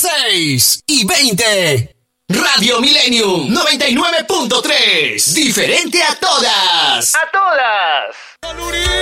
6:20. Radio Millennium 99.3. Diferente a todas. ¡A todas!